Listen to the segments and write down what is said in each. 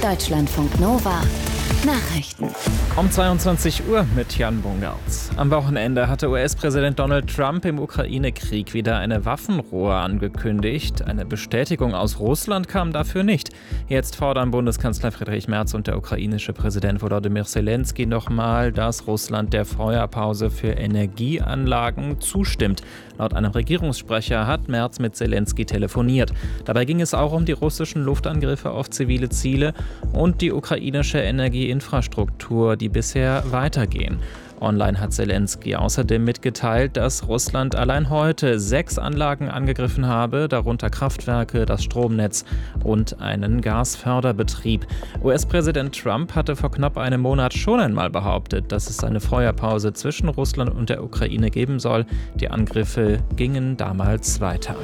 Deutschlandfunk Nova Nachrichten. Um 22 Uhr mit Jan Bungartz. Am Wochenende hatte US-Präsident Donald Trump im Ukraine-Krieg wieder eine Waffenruhe angekündigt. Eine Bestätigung aus Russland kam dafür nicht. Jetzt fordern Bundeskanzler Friedrich Merz und der ukrainische Präsident Volodymyr Zelensky nochmal, dass Russland der Feuerpause für Energieanlagen zustimmt. Laut einem Regierungssprecher hat Merz mit Zelensky telefoniert. Dabei ging es auch um die russischen Luftangriffe auf zivile Ziele und die ukrainische Energieinfrastruktur, die bisher weitergehen. Online hat Zelensky außerdem mitgeteilt, dass Russland allein heute 6 Anlagen angegriffen habe, darunter Kraftwerke, das Stromnetz und einen Gasförderbetrieb. US-Präsident Trump hatte vor knapp einem Monat schon einmal behauptet, dass es eine Feuerpause zwischen Russland und der Ukraine geben soll. Die Angriffe gingen damals weiter.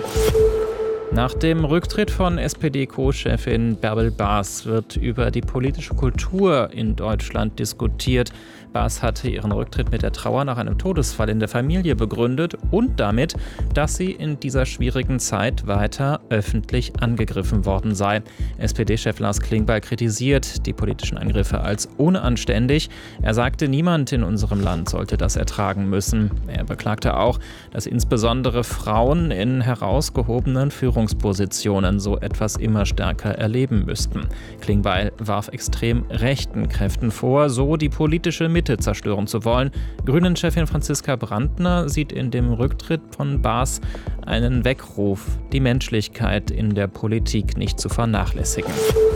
Nach dem Rücktritt von SPD-Co-Chefin Bärbel Baas wird über die politische Kultur in Deutschland diskutiert. Baas hatte ihren Rücktritt mit der Trauer nach einem Todesfall in der Familie begründet und damit, dass sie in dieser schwierigen Zeit weiter öffentlich angegriffen worden sei. SPD-Chef Lars Klingbeil kritisiert die politischen Angriffe als unanständig. Er sagte, niemand in unserem Land sollte das ertragen müssen. Er beklagte auch, dass insbesondere Frauen in herausgehobenen Führungspositionen so etwas immer stärker erleben müssten. Klingbeil warf extrem rechten Kräften vor, so die politische Mitte zerstören zu wollen. Grünen-Chefin Franziska Brandner sieht in dem Rücktritt von Baas einen Weckruf, die Menschlichkeit in der Politik nicht zu vernachlässigen.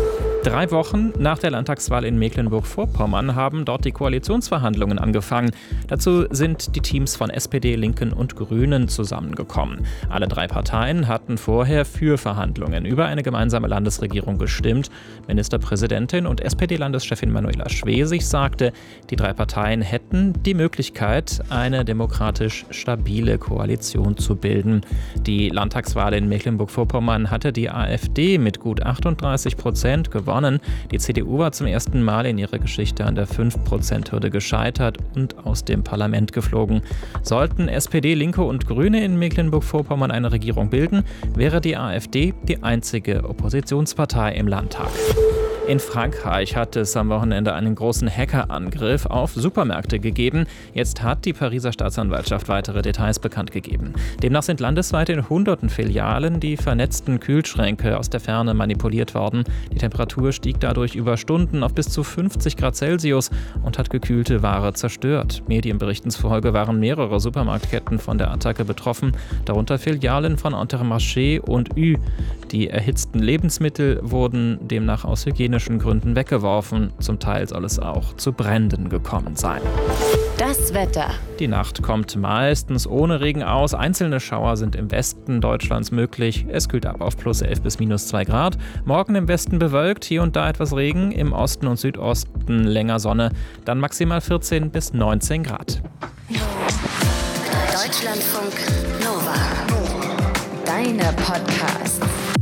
3 Wochen nach der Landtagswahl in Mecklenburg-Vorpommern haben dort die Koalitionsverhandlungen angefangen. Dazu sind die Teams von SPD, Linken und Grünen zusammengekommen. Alle 3 Parteien hatten vorher für Verhandlungen über eine gemeinsame Landesregierung gestimmt. Ministerpräsidentin und SPD-Landeschefin Manuela Schwesig sagte, die 3 Parteien hätten die Möglichkeit, eine demokratisch stabile Koalition zu bilden. Die Landtagswahl in Mecklenburg-Vorpommern hatte die AfD mit gut 38% gewonnen. Die CDU war zum ersten Mal in ihrer Geschichte an der 5%-Hürde gescheitert und aus dem Parlament geflogen. Sollten SPD, Linke und Grüne in Mecklenburg-Vorpommern eine Regierung bilden, wäre die AfD die einzige Oppositionspartei im Landtag. In Frankreich hat es am Wochenende einen großen Hackerangriff auf Supermärkte gegeben. Jetzt hat die Pariser Staatsanwaltschaft weitere Details bekannt gegeben. Demnach sind landesweit in hunderten Filialen die vernetzten Kühlschränke aus der Ferne manipuliert worden. Die Temperatur stieg dadurch über Stunden auf bis zu 50 Grad Celsius und hat gekühlte Ware zerstört. Medienberichten zufolge waren mehrere Supermarktketten von der Attacke betroffen, darunter Filialen von Intermarché und Ü. Die erhitzten Lebensmittel wurden demnach aus hygienischen Gründen weggeworfen. Zum Teil soll es auch zu Bränden gekommen sein. Das Wetter. Die Nacht kommt meistens ohne Regen aus. Einzelne Schauer sind im Westen Deutschlands möglich. Es kühlt ab auf +11 bis -2 Grad. Morgen im Westen bewölkt, hier und da etwas Regen. Im Osten und Südosten länger Sonne. Dann maximal 14 bis 19 Grad. Deutschlandfunk Nova. Deine Podcasts.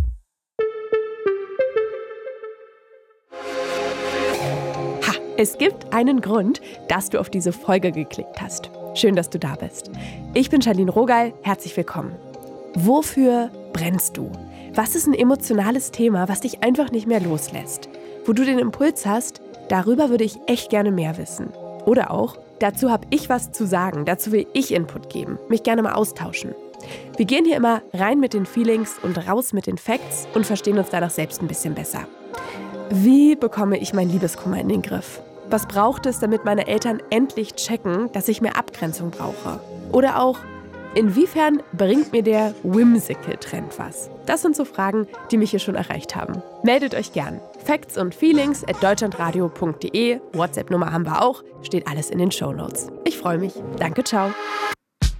Es gibt einen Grund, dass du auf diese Folge geklickt hast. Schön, dass du da bist. Ich bin Charlene Rogal, herzlich willkommen. Wofür brennst du? Was ist ein emotionales Thema, was dich einfach nicht mehr loslässt? Wo du den Impuls hast, darüber würde ich echt gerne mehr wissen. Oder auch, dazu habe ich was zu sagen, dazu will ich Input geben, mich gerne mal austauschen. Wir gehen hier immer rein mit den Feelings und raus mit den Facts und verstehen uns danach selbst ein bisschen besser. Wie bekomme ich mein Liebeskummer in den Griff? Was braucht es, damit meine Eltern endlich checken, dass ich mehr Abgrenzung brauche? Oder auch, inwiefern bringt mir der Whimsical-Trend was? Das sind so Fragen, die mich hier schon erreicht haben. Meldet euch gern. Facts und Feelings @deutschlandradio.de. WhatsApp-Nummer haben wir auch. Steht alles in den Shownotes. Ich freue mich. Danke, ciao.